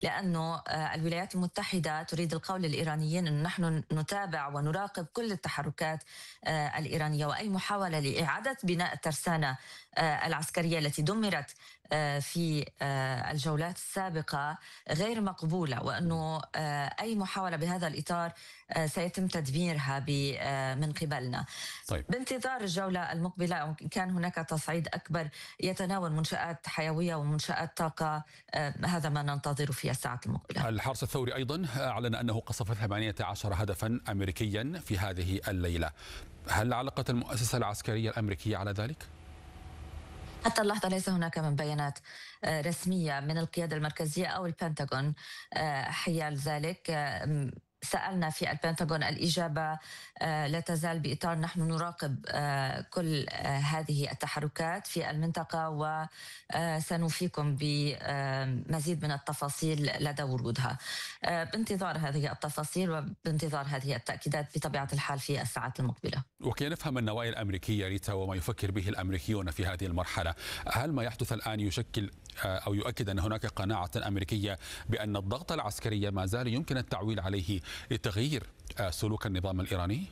لأنه الولايات المتحدة تريد القول للإيرانيين أن نحن نتابع ونراقب كل التحركات الإيرانية، وأي محاولة لإعادة بناء الترسانة العسكرية التي دمرت في الجولات السابقة غير مقبولة، وأنه أي محاولة بهذا الإطار سيتم تدميرها من قبلنا. طيب. بانتظار الجولة المقبلة كان هناك تصعيد أكبر يتناول منشآت حيوية ومنشآت طاقة، هذا ما ننتظر في الساعات المقبلة. الحرس الثوري أيضا أعلن أنه قصف 18 هدفا أمريكيا في هذه الليلة. هل علقت المؤسسة العسكرية الأمريكية على ذلك؟ حتى اللحظة ليس هناك من بيانات رسمية من القيادة المركزية أو البنتاغون حيال ذلك. سألنا في البنتاغون، الإجابة لا تزال بإطار نحن نراقب كل هذه التحركات في المنطقة، وسنوفيكم بمزيد من التفاصيل لدى ورودها. بانتظار هذه التفاصيل وبانتظار هذه التأكيدات بطبيعة الحال في الساعات المقبلة. وكي نفهم النوايا الأمريكية ريتا وما يفكر به الأمريكيون في هذه المرحلة، هل ما يحدث الآن يشكل أو يؤكد أن هناك قناعة أمريكية بأن الضغط العسكري ما زال يمكن التعويل عليه لتغيير سلوك النظام الإيراني؟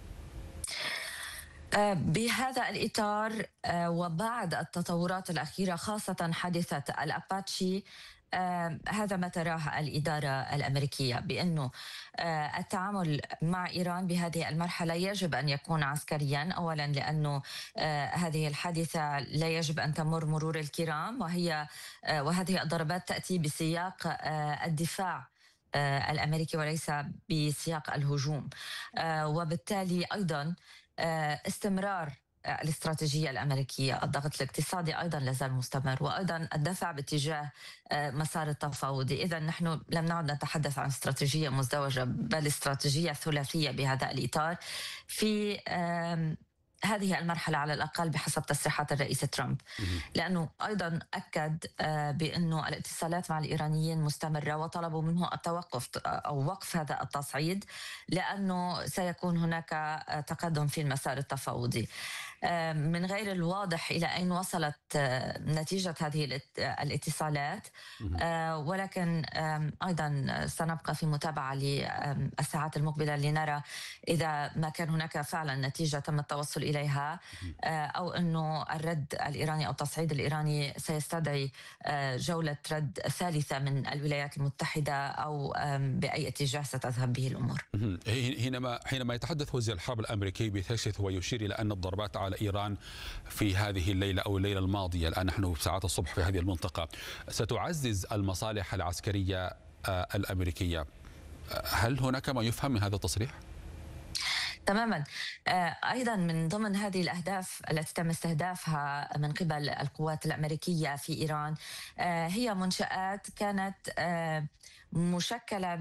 بهذا الإطار وبعد التطورات الأخيرة خاصة حادثة الأباتشي، هذا ما تراه الإدارة الأمريكية، بأنه التعامل مع إيران بهذه المرحلة يجب أن يكون عسكريا، أولا لأنه هذه الحادثة لا يجب أن تمر مرور الكرام، وهذه الضربات تأتي بسياق الدفاع الأمريكي وليس بسياق الهجوم، وبالتالي أيضا استمرار الاستراتيجية الأمريكية، الضغط الاقتصادي أيضا لازال مستمر، وأيضا الدفع باتجاه مسار التفاوضي. إذا نحن لم نعد نتحدث عن استراتيجية مزدوجة، بل استراتيجية ثلاثية بهذا الإطار في هذه المرحلة على الأقل بحسب تصريحات الرئيس ترامب، لأنه أيضا أكد بأنه الاتصالات مع الإيرانيين مستمرة، وطلبوا منه التوقف أو وقف هذا التصعيد لأنه سيكون هناك تقدم في المسار التفاوضي. من غير الواضح إلى أين وصلت نتيجة هذه الاتصالات، ولكن أيضا سنبقى في متابعة للساعات المقبلة لنرى إذا ما كان هناك فعلا نتيجة تم التوصل إليها، أو أنه الرد الإيراني أو التصعيد الإيراني سيستدعي جولة رد ثالثة من الولايات المتحدة، أو بأي اتجاه ستذهب به الأمور. حينما يتحدث وزير الحرب الأمريكي بثكساس ويشير إلى أن الضربات على إيران في هذه الليلة أو الليلة الماضية، الآن نحن في ساعات الصبح في هذه المنطقة، ستعزز المصالح العسكرية الأمريكية، هل هناك ما يفهم من هذا التصريح؟ تماما. أيضا من ضمن هذه الأهداف التي تم استهدافها من قبل القوات الأمريكية في إيران هي منشآت كانت مشكلة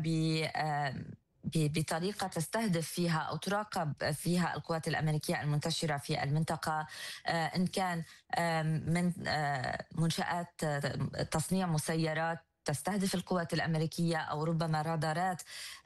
بطريقة تستهدف فيها أو تراقب فيها القوات الأمريكية المنتشرة في المنطقة، إن كان من منشآت تصنيع مسيرات تستهدف القوات الأمريكية، أو ربما رادارات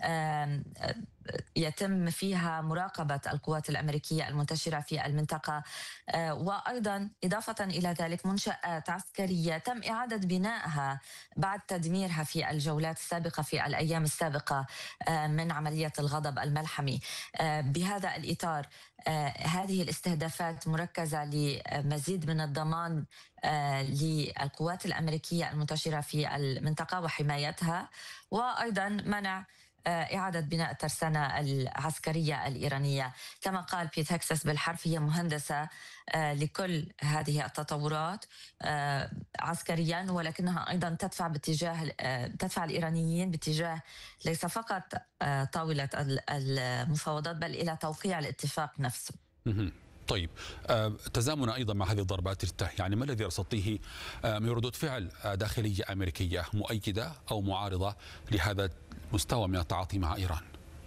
يتم فيها مراقبة القوات الأمريكية المنتشرة في المنطقة، وأيضا إضافة إلى ذلك منشآت عسكرية تم إعادة بنائها بعد تدميرها في الجولات السابقة في الأيام السابقة من عملية الغضب الملحمي. بهذا الإطار هذه الاستهدافات مركزة لمزيد من الضمان للقوات الأمريكية المنتشرة في المنطقة وحمايتها، وأيضا منع إعادة بناء الترسانة العسكرية الإيرانية. كما قال بيت هكساس بالحرف، هي مهندسة لكل هذه التطورات عسكريا، ولكنها أيضا تدفع الإيرانيين باتجاه ليس فقط طاولة المفاوضات بل إلى توقيع الاتفاق نفسه. طيب، تزامنا أيضا مع هذه الضربات، يعني ما الذي رصدتيه من ردود فعل داخلية أمريكية مؤيدة أو معارضة لهذا المستوى من التعاطي مع إيران؟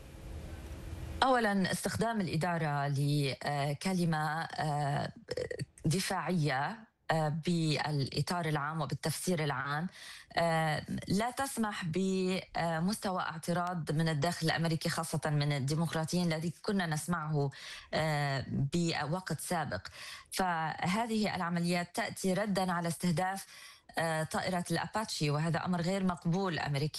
أولا استخدام الإدارة لكلمة دفاعية بالإطار العام وبالتفسير العام لا تسمح بمستوى اعتراض من الداخل الأمريكي، خاصة من الديمقراطيين الذي كنا نسمعه بوقت سابق. فهذه العمليات تأتي ردا على استهداف طائرة الأباتشي، وهذا أمر غير مقبول أمريكيا.